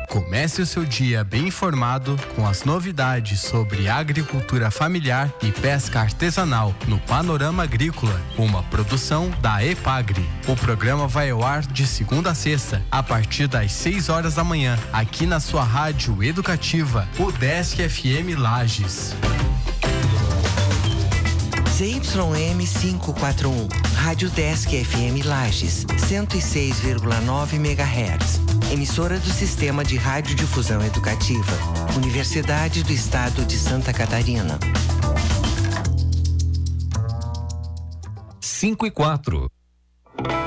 Comece o seu dia bem informado com as novidades sobre agricultura familiar e pesca artesanal no Panorama Agrícola, uma produção da EPAGRE. O programa vai ao ar de segunda a sexta, a partir das 6 horas da manhã, aqui na sua rádio educativa, o Desk FM Lages. ZYM 541, Rádio Desk FM Lages, 106,9 MHz. Emissora do Sistema de Radiodifusão Educativa, Universidade do Estado de Santa Catarina. 5 e 4.